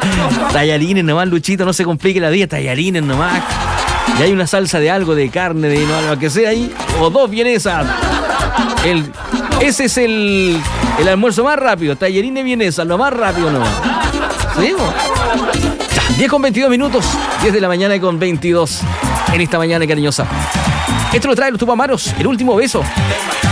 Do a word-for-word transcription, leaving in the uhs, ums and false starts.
Tallarines nomás, Luchito, no se complique la vida, tallarines nomás. Y hay una salsa de algo, de carne, de no, lo que sea ahí, o dos vienesas. El, ese es el, el almuerzo más rápido, tallarines vienesas, lo más rápido nomás. ¿Sí? Ya, diez con veintidós minutos, diez de la mañana con veintidós, en esta mañana cariñosa. Esto lo trae los Tupamaros, el último beso.